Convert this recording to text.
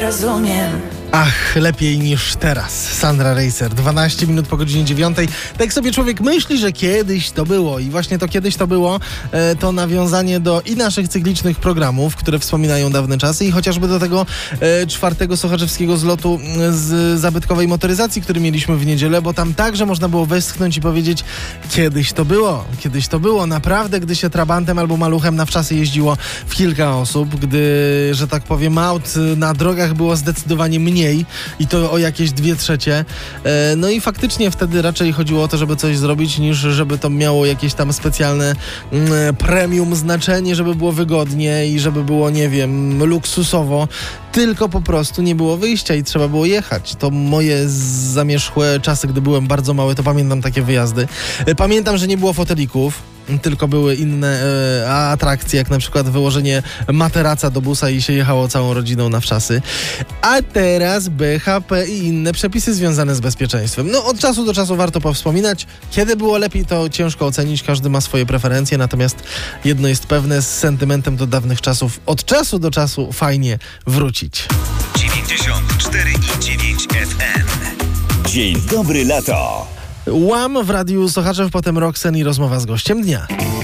rozumiem. Ach, lepiej niż teraz. Sandra Racer, 12 minut po godzinie 9. Tak sobie człowiek myśli, że kiedyś to było i właśnie to kiedyś to było, to nawiązanie do i naszych cyklicznych programów, które wspominają dawne czasy i chociażby do tego czwartego sochaczewskiego zlotu z zabytkowej motoryzacji, który mieliśmy w niedzielę, bo tam także można było westchnąć i powiedzieć, kiedyś to było. Kiedyś to było. Naprawdę, gdy się trabantem albo maluchem na wczasy jeździło w kilka osób, gdy, że tak powiem, aut na drogach było zdecydowanie mniej i to o jakieś 2/3. No i faktycznie wtedy raczej chodziło o to, żeby coś zrobić, niż żeby to miało jakieś tam specjalne premium znaczenie, żeby było wygodnie i żeby było, nie wiem, luksusowo, tylko po prostu nie było wyjścia i trzeba było jechać. To moje zamierzchłe czasy, gdy byłem bardzo mały, to pamiętam takie wyjazdy. Pamiętam, że nie było fotelików, tylko były inne atrakcje, jak na przykład wyłożenie materaca do busa i się jechało całą rodziną na wczasy. A teraz BHP i inne przepisy związane z bezpieczeństwem. No, od czasu do czasu warto powspominać. Kiedy było lepiej, to ciężko ocenić. Każdy ma swoje preferencje, natomiast jedno jest pewne, z sentymentem do dawnych czasów od czasu do czasu fajnie wrócić. 94,9 FM. Dzień dobry lato. Łam w Radiu Sochaczew, potem Roxen i rozmowa z gościem dnia.